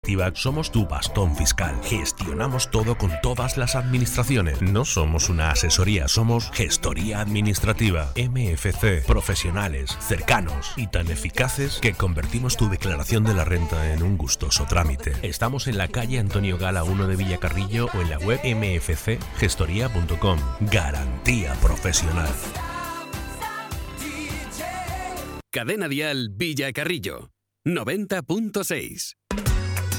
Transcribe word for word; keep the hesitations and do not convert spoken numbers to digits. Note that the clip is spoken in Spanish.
Administrativa somos tu bastón fiscal. Gestionamos todo con todas las administraciones. No somos una asesoría, somos Gestoría Administrativa. M F C. Profesionales, cercanos y tan eficaces que convertimos tu declaración de la renta en un gustoso trámite. Estamos en la calle Antonio Gala uno de Villacarrillo o en la web m f c gestoría punto com. Garantía profesional. Cadena Dial Villacarrillo, noventa punto seis.